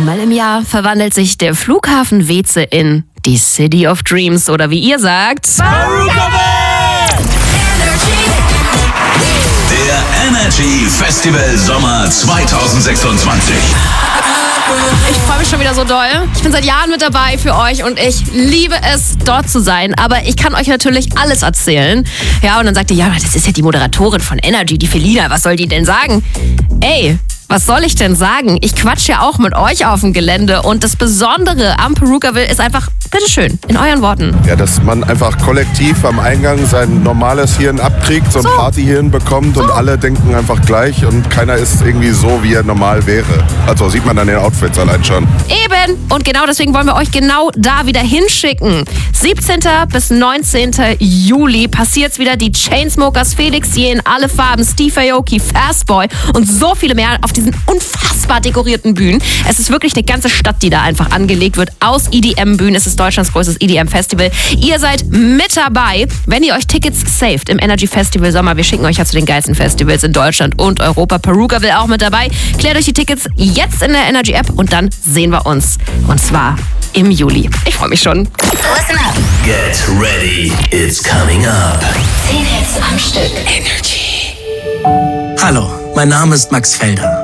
Einmal im Jahr verwandelt sich der Flughafen Weeze in die City of Dreams oder wie ihr sagt, Der Energy Festival Sommer 2026. Ich freue mich schon wieder so doll. Ich bin seit Jahren mit dabei für euch und ich liebe es, dort zu sein. Aber ich kann euch natürlich alles erzählen. Ja, und dann sagt ihr, ja, das ist ja die Moderatorin von Energy, die Felina. Was soll die denn sagen? Ey, was soll ich denn sagen? Ich quatsch ja auch mit euch auf dem Gelände. Und das Besondere am Perukaville ist einfach, bitteschön, in euren Worten. Ja, dass man einfach kollektiv am Eingang sein normales Hirn abkriegt, so ein Partyhirn bekommt und alle denken einfach gleich und keiner ist irgendwie so, wie er normal wäre. Also sieht man an den Outfits allein schon. Eben. Und genau deswegen wollen wir euch genau da wieder hinschicken. 17. bis 19. Juli passiert's wieder. Die Chainsmokers, Felix Jähn, Alle Farben, Steve Aoki, Fastboy und so viele mehr auf diesen unfassbar dekorierten Bühnen. Es ist wirklich eine ganze Stadt, die da einfach angelegt wird aus EDM-Bühnen. Es ist Deutschlands größtes EDM-Festival. Ihr seid mit dabei, wenn ihr euch Tickets saved im Energy Festival Sommer. Wir schicken euch ja zu den geilsten Festivals in Deutschland und Europa. Perukaville auch mit dabei. Klärt euch die Tickets jetzt in der Energy App und dann sehen wir uns. Und zwar im Juli. Ich freue mich schon. Listen up. Get ready, it's coming up. 10 Hits am Stück. Energy. Hallo, mein Name ist Max Felder.